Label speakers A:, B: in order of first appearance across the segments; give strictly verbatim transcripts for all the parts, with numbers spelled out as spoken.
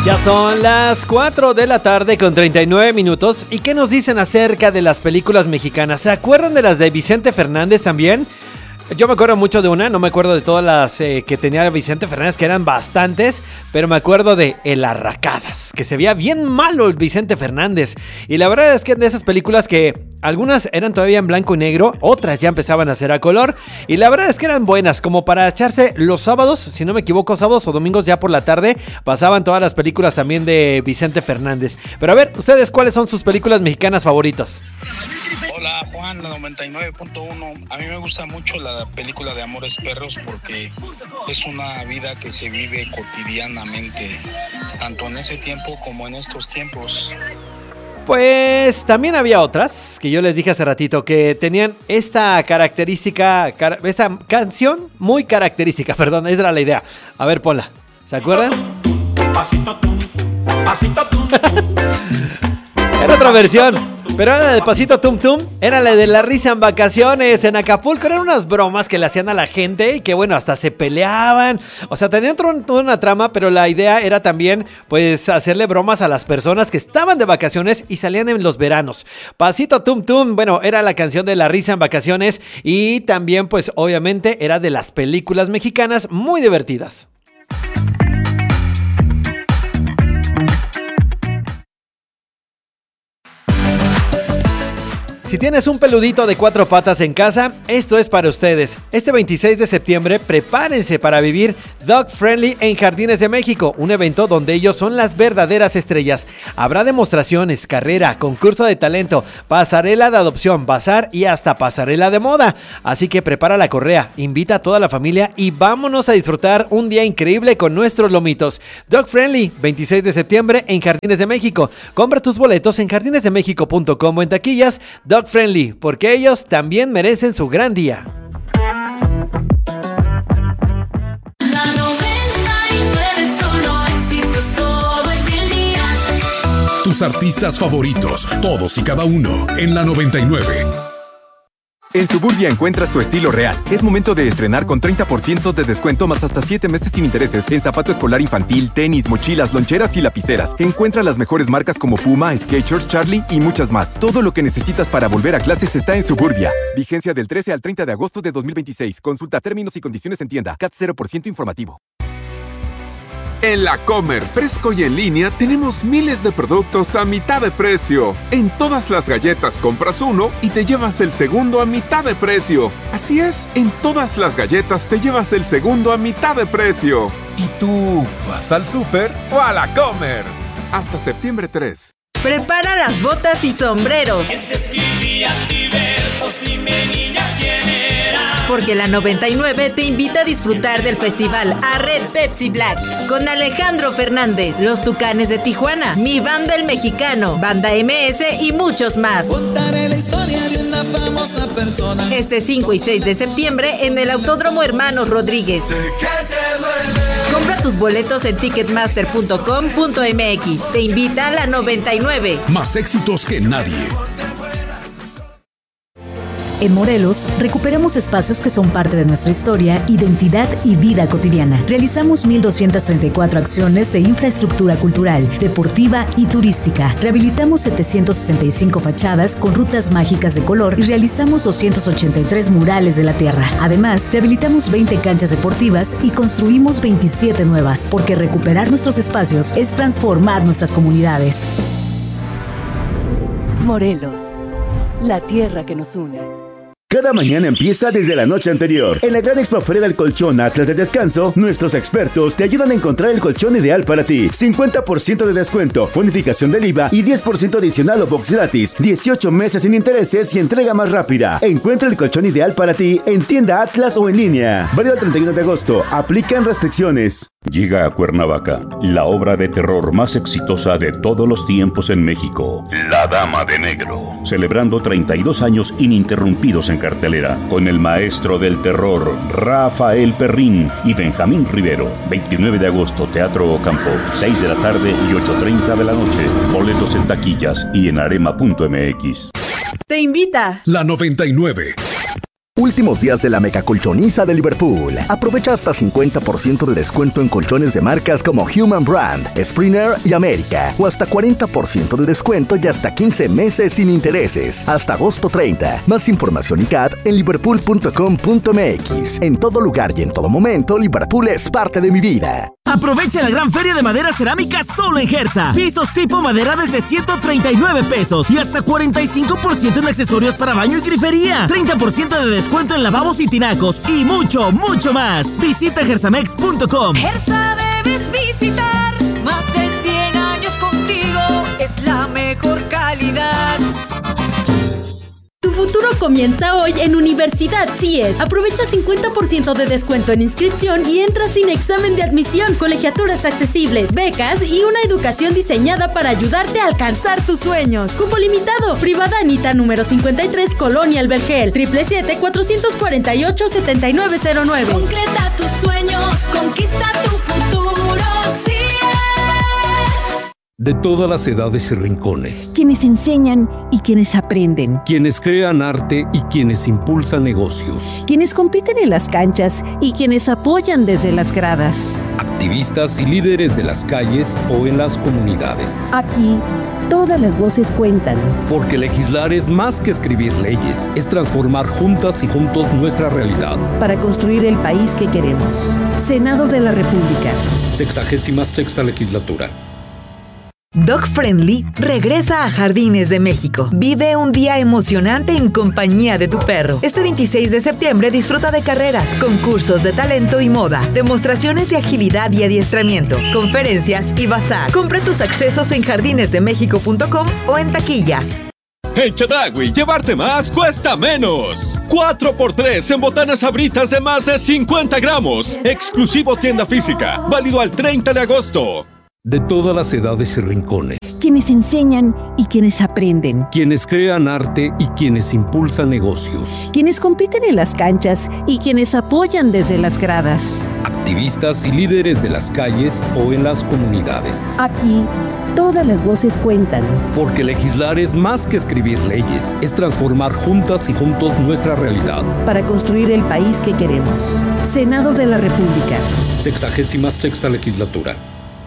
A: Ya son las cuatro de la tarde con treinta y nueve minutos. ¿Y qué nos dicen acerca de las películas mexicanas? ¿Se acuerdan de las de Vicente Fernández también? Yo me acuerdo mucho de una, no me acuerdo de todas las eh, que tenía Vicente Fernández, que eran bastantes, pero me acuerdo de El Arracadas, que se veía bien malo el Vicente Fernández. Y la verdad es que de esas películas que algunas eran todavía en blanco y negro, otras ya empezaban a ser a color, y la verdad es que eran buenas, como para echarse los sábados, si no me equivoco, sábados o domingos ya por la tarde, pasaban todas las películas también de Vicente Fernández. Pero a ver, ustedes, ¿cuáles son sus películas mexicanas favoritas?
B: Hola Juan, la noventa y nueve punto uno. A mí me gusta mucho la película de Amores Perros porque es una vida que se vive cotidianamente, tanto en ese tiempo como en estos tiempos.
A: Pues también había otras que yo les dije hace ratito que tenían esta característica, esta canción muy característica, perdón, esa era la idea. A ver, ponla, ¿se acuerdan?
C: Pasito tú, pasito tú.
A: Era otra versión. Pero era la del Pasito Tum Tum, era la de La Risa en Vacaciones en Acapulco. Eran unas bromas que le hacían a la gente y que bueno, hasta se peleaban. O sea, tenían toda una trama, pero la idea era también pues hacerle bromas a las personas que estaban de vacaciones y salían en los veranos. Pasito Tum Tum, bueno, era la canción de La Risa en Vacaciones y también pues obviamente era de las películas mexicanas muy divertidas. Si tienes un peludito de cuatro patas en casa, esto es para ustedes. Este veintiséis de septiembre, prepárense para vivir Dog Friendly en Jardines de México, un evento donde ellos son las verdaderas estrellas. Habrá demostraciones, carrera, concurso de talento, pasarela de adopción, bazar y hasta pasarela de moda. Así que prepara la correa, invita a toda la familia y vámonos a disfrutar un día increíble con nuestros lomitos. Dog Friendly, veintiséis de septiembre en Jardines de México. Compra tus boletos en jardines de méxico punto com o en taquillas. Dog Friendly, porque ellos también merecen su gran día.
D: La noventa y nueve solo éxitos todo el día.
E: Tus artistas favoritos, todos y cada uno, en la noventa y nueve.
F: En Suburbia encuentras tu estilo real. Es momento de estrenar con treinta por ciento de descuento más hasta siete meses sin intereses en zapato escolar infantil, tenis, mochilas, loncheras y lapiceras. Encuentra las mejores marcas como Puma, Skechers, Charlie y muchas más. Todo lo que necesitas para volver a clases está en Suburbia. Vigencia del trece al treinta de agosto de dos mil veintiséis. Consulta términos y condiciones en tienda. C A T cero por ciento informativo.
G: En la Comer, fresco y en línea, tenemos miles de productos a mitad de precio. En todas las galletas compras uno y te llevas el segundo a mitad de precio. Así es, en todas las galletas te llevas el segundo a mitad de precio.
H: ¿Y tú vas al súper o a la Comer?
G: Hasta septiembre tres.
I: Prepara las botas y sombreros. Porque la noventa y nueve te invita a disfrutar del festival A Red Pepsi Black con Alejandro Fernández, Los Tucanes de Tijuana, Mi Banda El Mexicano, Banda M S y muchos más.
J: Contaré la historia de una famosa persona.
I: Este cinco y seis de septiembre en el Autódromo Hermanos Rodríguez. Compra tus boletos en ticketmaster punto com punto m x. Te invita a la noventa y nueve.
E: Más éxitos que nadie.
K: En Morelos, recuperamos espacios que son parte de nuestra historia, identidad y vida cotidiana. Realizamos mil doscientas treinta y cuatro acciones de infraestructura cultural, deportiva y turística. Rehabilitamos setecientas sesenta y cinco fachadas con rutas mágicas de color y realizamos doscientos ochenta y tres murales de la tierra. Además, rehabilitamos veinte canchas deportivas y construimos veintisiete nuevas, porque recuperar nuestros espacios es transformar nuestras comunidades.
L: Morelos, la tierra que nos une.
M: Cada mañana empieza desde la noche anterior. En la gran expoferia del colchón Atlas de Descanso, nuestros expertos te ayudan a encontrar el colchón ideal para ti. cincuenta por ciento de descuento, bonificación del I V A y diez por ciento adicional o box gratis. dieciocho meses sin intereses y entrega más rápida. Encuentra el colchón ideal para ti en tienda Atlas o en línea. Válido el treinta y uno de agosto. Aplican restricciones.
N: Llega a Cuernavaca la obra de terror más exitosa de todos los tiempos en México, La Dama de Negro, celebrando treinta y dos años ininterrumpidos en cartelera, con el maestro del terror, Rafael Perrín y Benjamín Rivero. veintinueve de agosto, Teatro Ocampo, seis de la tarde y ocho treinta de la noche. Boletos en taquillas y en arema punto m x.
I: Te invita
E: La noventa y nueve.
O: Últimos días de la mega colchoniza de Liverpool. Aprovecha hasta cincuenta por ciento de descuento en colchones de marcas como Human Brand, Springer y América. O hasta cuarenta por ciento de descuento y hasta quince meses sin intereses. Hasta agosto treinta. Más información y C A D en liverpool punto com punto m x. En todo lugar y en todo momento, Liverpool es parte de mi vida.
P: Aprovecha la gran feria de madera cerámica solo en Gersa. Pisos tipo madera desde ciento treinta y nueve pesos y hasta cuarenta y cinco por ciento en accesorios para baño y grifería. treinta por ciento de descuento en lavabos y tinacos y mucho, mucho más. Visita gersamex punto com.
D: Gersa debes visitar. Más de cien años contigo. Es la mejor calidad.
Q: Tu futuro comienza hoy en Universidad C I E S. Aprovecha cincuenta por ciento de descuento en inscripción y entra sin examen de admisión, colegiaturas accesibles, becas y una educación diseñada para ayudarte a alcanzar tus sueños. Cupo limitado. Privada Anita número cincuenta y tres, Colonia El Vergel. siete siete siete, cuatro cuatro ocho, siete nueve cero nueve.
D: Concreta tus sueños, conquista tu futuro. C I E S.
R: De todas las edades y rincones.
S: Quienes enseñan y quienes aprenden.
R: Quienes crean arte y quienes impulsan negocios.
S: Quienes compiten en las canchas y quienes apoyan desde las gradas.
R: Activistas y líderes de las calles o en las comunidades.
S: Aquí, todas las voces cuentan.
R: Porque legislar es más que escribir leyes, es transformar juntas y juntos nuestra realidad.
S: Para construir el país que queremos. Senado de la República.
R: Sexagésima sexta legislatura.
T: Dog Friendly regresa a Jardines de México. Vive un día emocionante en compañía de tu perro. Este veintiséis de septiembre disfruta de carreras, concursos de talento y moda, demostraciones de agilidad y adiestramiento, conferencias y bazar. Compra tus accesos en jardines de méxico punto com o en taquillas.
U: En Chedraui, llevarte más cuesta menos. cuatro por tres en botanas Sabritas de más de cincuenta gramos. Exclusivo tienda física. Válido al treinta de agosto.
R: De todas las edades y rincones.
S: Quienes enseñan y quienes aprenden.
R: Quienes crean arte y quienes impulsan negocios.
S: Quienes compiten en las canchas y quienes apoyan desde las gradas.
R: Activistas y líderes de las calles o en las comunidades.
S: Aquí, todas las voces cuentan.
R: Porque legislar es más que escribir leyes, es transformar juntas y juntos nuestra realidad.
S: Para construir el país que queremos. Senado de la República.
R: Sexagésima sexta legislatura.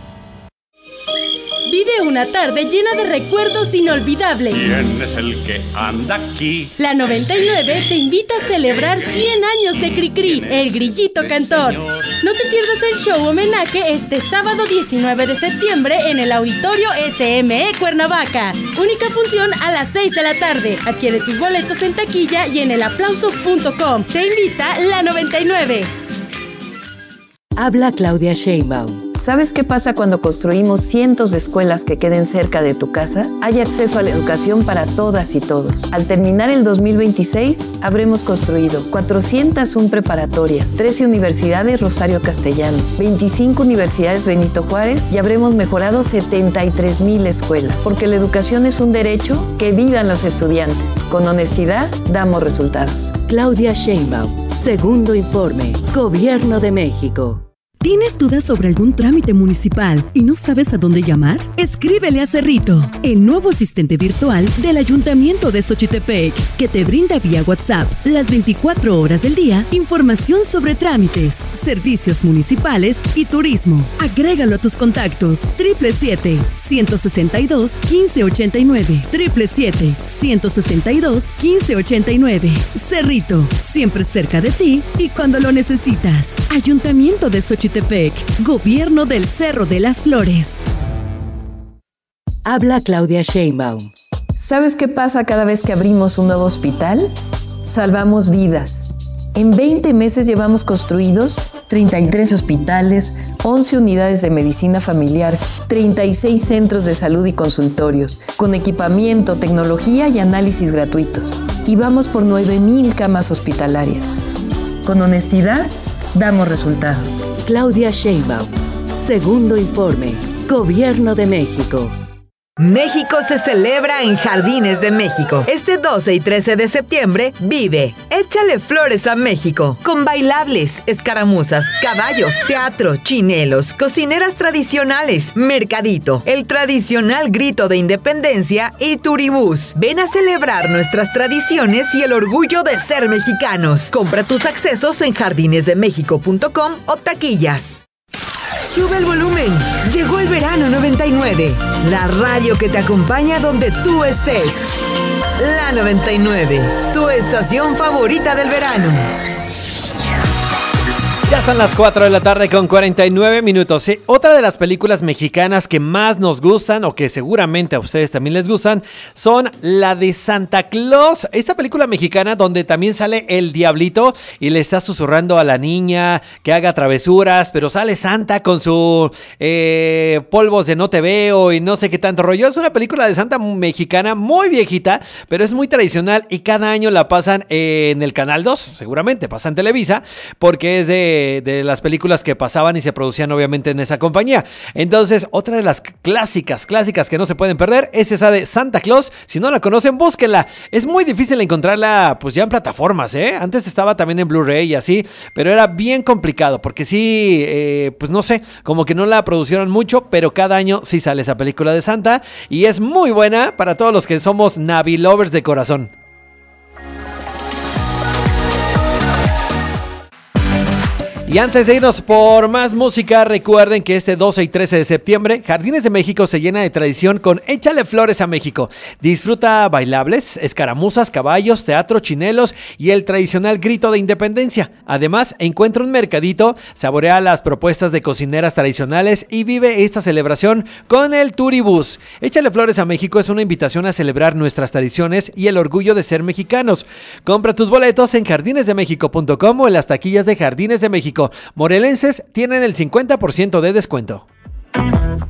Q: Vive una tarde llena de recuerdos inolvidables.
C: ¿Quién es el que anda aquí?
Q: La noventa y nueve te invita a celebrar cien años de Cricri, el grillito cantor. No te pierdas el show homenaje este sábado diecinueve de septiembre en el Auditorio S M E Cuernavaca. Única función a las seis de la tarde. Adquiere tus boletos en taquilla y en el aplauso punto com. Te invita la noventa y nueve.
L: Habla Claudia Sheinbaum.
V: ¿Sabes qué pasa cuando construimos cientos de escuelas que queden cerca de tu casa? Hay acceso a la educación para todas y todos. Al terminar el dos mil veintiséis, habremos construido cuatrocientas una preparatorias, trece universidades Rosario Castellanos, veinticinco universidades Benito Juárez y habremos mejorado setenta y tres mil escuelas. Porque la educación es un derecho, que vivan los estudiantes. Con honestidad, damos resultados.
L: Claudia Sheinbaum. Segundo informe. Gobierno de México.
W: ¿Tienes dudas sobre algún trámite municipal y no sabes a dónde llamar? Escríbele a Cerrito, el nuevo asistente virtual del Ayuntamiento de Xochitepec, que te brinda vía WhatsApp las veinticuatro horas del día información sobre trámites, servicios municipales y turismo. Agrégalo a tus contactos. siete siete siete, uno seis dos, uno cinco ocho nueve. siete siete siete, uno seis dos, uno cinco ocho nueve. Cerrito, siempre cerca de ti y cuando lo necesitas. Ayuntamiento de Xochitepec. Gobierno del Cerro de las Flores.
L: Habla Claudia Sheinbaum.
V: ¿Sabes qué pasa cada vez que abrimos un nuevo hospital? Salvamos vidas. En veinte meses llevamos construidos treinta y tres hospitales, once unidades de medicina familiar, treinta y seis centros de salud y consultorios, con equipamiento, tecnología y análisis gratuitos. Y vamos por nueve mil camas hospitalarias. Con honestidad, damos resultados.
L: Claudia Sheinbaum. Segundo informe. Gobierno de México.
T: México se celebra en Jardines de México. Este doce y trece de septiembre, vive Échale Flores a México, con bailables, escaramuzas, caballos, teatro, chinelos, cocineras tradicionales, mercadito, el tradicional grito de independencia y turibús. Ven a celebrar nuestras tradiciones y el orgullo de ser mexicanos. Compra tus accesos en jardines de méxico punto com o taquillas. Sube el volumen. Llegó el verano noventa y nueve. La radio que te acompaña donde tú estés. La noventa y nueve, tu estación favorita del verano.
A: Ya son las cuatro de la tarde con cuarenta y nueve minutos. ¿Sí? Otra de las películas mexicanas que más nos gustan, o que seguramente a ustedes también les gustan, son la de Santa Claus. Esta película mexicana donde también sale el diablito y le está susurrando a la niña que haga travesuras, pero sale Santa con su eh, polvos de no te veo y no sé qué tanto rollo. Es una película de Santa mexicana muy viejita, pero es muy tradicional y cada año la pasan en el Canal dos, seguramente pasan Televisa, porque es de de las películas que pasaban y se producían obviamente en esa compañía. Entonces, otra de las clásicas, clásicas que no se pueden perder es esa de Santa Claus. Si no la conocen, búsquenla. Es muy difícil encontrarla pues ya en plataformas, ¿eh? Antes estaba también en Blu-ray y así, pero era bien complicado porque sí, eh, pues no sé, como que no la producieron mucho, pero cada año sí sale esa película de Santa y es muy buena para todos los que somos Navi lovers de corazón. Y antes de irnos por más música, recuerden que este doce y trece de septiembre, Jardines de México se llena de tradición con Échale Flores a México. Disfruta bailables, escaramuzas, caballos, teatro, chinelos y el tradicional grito de independencia. Además, encuentra un mercadito, saborea las propuestas de cocineras tradicionales y vive esta celebración con el Turibús. Échale Flores a México es una invitación a celebrar nuestras tradiciones y el orgullo de ser mexicanos. Compra tus boletos en jardines de méxico punto com o en las taquillas de Jardines de México. Morelenses tienen el cincuenta por ciento de descuento.